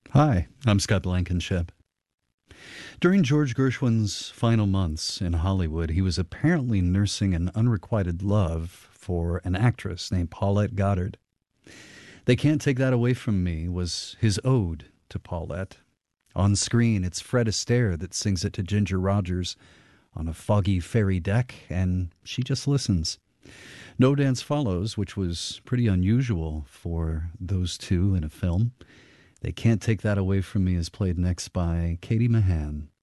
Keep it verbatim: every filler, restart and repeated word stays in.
Hi, I'm Scott Blankenship. During George Gershwin's final months in Hollywood, he was apparently nursing an unrequited love for an actress named Paulette Goddard. They Can't Take That Away From Me was his ode to Paulette. On screen, it's Fred Astaire that sings it to Ginger Rogers on a foggy ferry deck, and she just listens. No Dance Follows, which was pretty unusual for those two in a film. They Can't Take That Away From Me is played next by Katie Mahan.